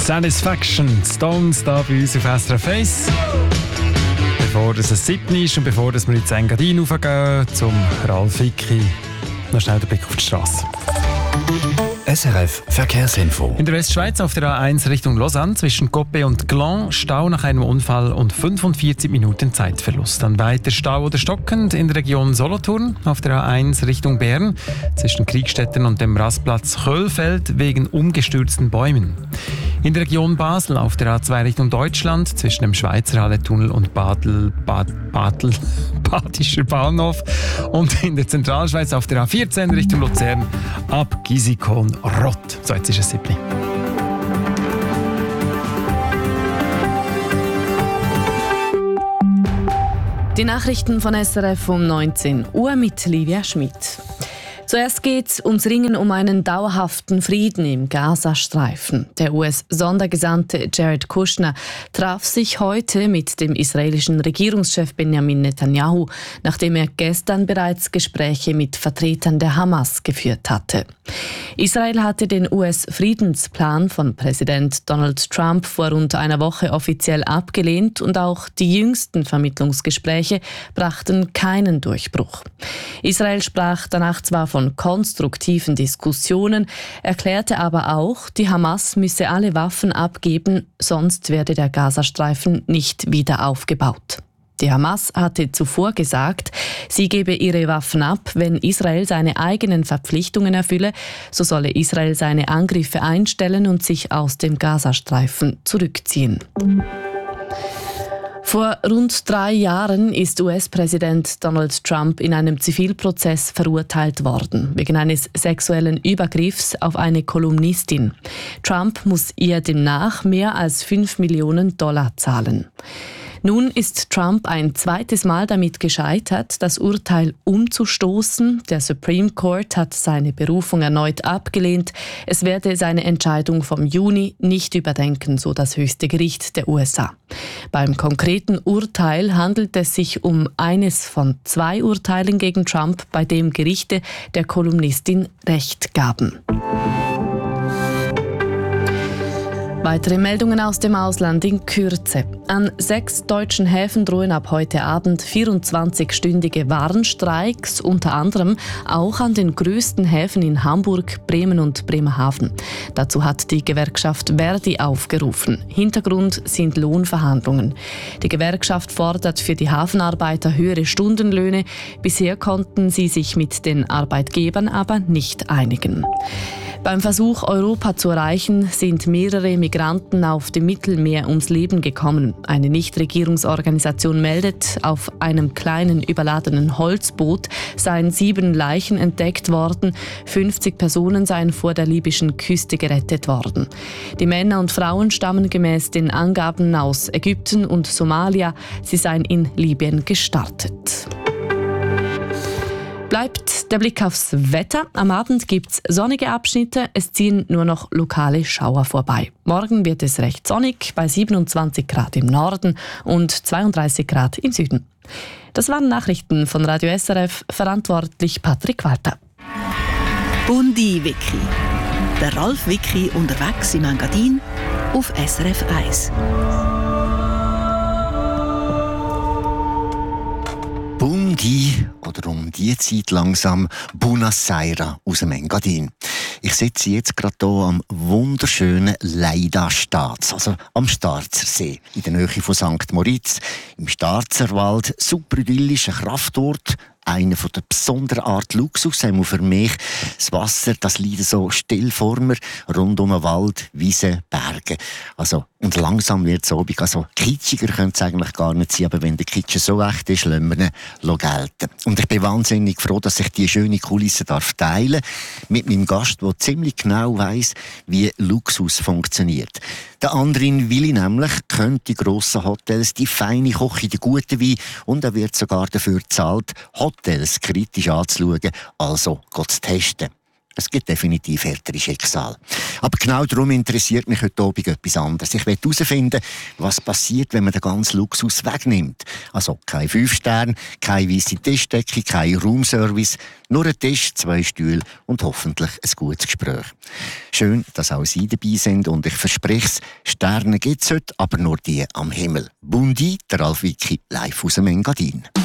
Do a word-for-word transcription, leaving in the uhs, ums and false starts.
Satisfaction, Stones da bei uns auf S R F eins. Bevor es sieben ist und bevor wir jetzt Engadin raufgehen, zum Ralf Hicki, noch schnell den Blick auf die Straße. S R F Verkehrsinfo. In der Westschweiz auf der A eins Richtung Lausanne zwischen Coppet und Gland Stau nach einem Unfall und fünfundvierzig Minuten Zeitverlust. Dann weiter Stau oder stockend in der Region Solothurn auf der A eins Richtung Bern zwischen Kriegstetten und dem Rastplatz Köhlfeld wegen umgestürzten Bäumen. In der Region Basel auf der A zwei Richtung Deutschland zwischen dem Schweizer Halletunnel und Badl, Bad, Badl, Badischer Bahnhof und in der Zentralschweiz auf der A vierzehn Richtung Luzern ab Gisikon Rott. So, jetzt ist es siebni. Die Nachrichten von S R F um neunzehn Uhr mit Livia Schmidt. Zuerst geht es ums Ringen um einen dauerhaften Frieden im Gazastreifen. Der U S-Sondergesandte Jared Kushner traf sich heute mit dem israelischen Regierungschef Benjamin Netanyahu, nachdem er gestern bereits Gespräche mit Vertretern der Hamas geführt hatte. Israel hatte den U S-Friedensplan von Präsident Donald Trump vor rund einer Woche offiziell abgelehnt und auch die jüngsten Vermittlungsgespräche brachten keinen Durchbruch. Israel sprach danach zwar von konstruktiven Diskussionen, erklärte aber auch, die Hamas müsse alle Waffen abgeben, sonst werde der Gazastreifen nicht wieder aufgebaut. Die Hamas hatte zuvor gesagt, sie gebe ihre Waffen ab, wenn Israel seine eigenen Verpflichtungen erfülle, so solle Israel seine Angriffe einstellen und sich aus dem Gazastreifen zurückziehen. Vor rund drei Jahren ist U S-Präsident Donald Trump in einem Zivilprozess verurteilt worden, wegen eines sexuellen Übergriffs auf eine Kolumnistin. Trump muss ihr demnach mehr als fünf Millionen Dollar zahlen. Nun ist Trump ein zweites Mal damit gescheitert, das Urteil umzustoßen. Der Supreme Court hat seine Berufung erneut abgelehnt. Es werde seine Entscheidung vom Juni nicht überdenken, so das höchste Gericht der U S A. Beim konkreten Urteil handelt es sich um eines von zwei Urteilen gegen Trump, bei dem Gerichte der Kolumnistin Recht gaben. Weitere Meldungen aus dem Ausland in Kürze. An sechs deutschen Häfen drohen ab heute Abend vierundzwanzigstündige Warnstreiks, unter anderem auch an den grössten Häfen in Hamburg, Bremen und Bremerhaven. Dazu hat die Gewerkschaft Verdi aufgerufen. Hintergrund sind Lohnverhandlungen. Die Gewerkschaft fordert für die Hafenarbeiter höhere Stundenlöhne. Bisher konnten sie sich mit den Arbeitgebern aber nicht einigen. Beim Versuch, Europa zu erreichen, sind mehrere Migranten auf dem Mittelmeer ums Leben gekommen. Eine Nichtregierungsorganisation meldet, auf einem kleinen überladenen Holzboot seien sieben Leichen entdeckt worden. fünfzig Personen seien vor der libyschen Küste gerettet worden. Die Männer und Frauen stammen gemäß den Angaben aus Ägypten und Somalia. Sie seien in Libyen gestartet. Bleibt der Blick aufs Wetter. Am Abend gibt es sonnige Abschnitte, es ziehen nur noch lokale Schauer vorbei. Morgen wird es recht sonnig, bei siebenundzwanzig Grad im Norden und zweiunddreißig Grad im Süden. Das waren Nachrichten von Radio S R F, verantwortlich Patrick Walter. Bundi-Wiki. Der Ralf Wiki unterwegs im Engadin auf S R F eins. Bundi, oder um die Zeit langsam Buonasera aus dem Engadin. Ich sitze jetzt gerade hier am wunderschönen Leida Staats, also am Starzer See, in der Nähe von Sankt Moritz, im Starzerwald, super idyllischer Kraftort, einer von der besonderen Art Luxus, einmal für mich. Das Wasser, das liegt so still vor mir, rund um den Wald, Wiesen, Berge. Also, und langsam wird es obig. Also, kitschiger könnte es eigentlich gar nicht sein, aber wenn der Kitsch so echt ist, lassen wir ihn gelten. Und ich bin wahnsinnig froh, dass ich diese schöne Kulisse darf teilen mit meinem Gast, der ziemlich genau weiss, wie Luxus funktioniert. Der Andrin Willi nämlich kennt die grossen Hotels, die feine Küche, die guten Wein und er wird sogar dafür gezahlt, Hotels kritisch anzuschauen, also zu testen. es gibt definitiv härtere Schicksale. Aber genau darum interessiert mich heute Abend etwas anderes. Ich will herausfinden, was passiert, wenn man den ganzen Luxus wegnimmt. Also kein fünf Sterne, keine weisse Tischdecke, kein Roomservice, nur ein Tisch, zwei Stühle und hoffentlich ein gutes Gespräch. Schön, dass auch Sie dabei sind und ich verspreche es, Sterne gibt es heute, aber nur die am Himmel. Bundi, der Ralf Wicki, live aus dem Engadin.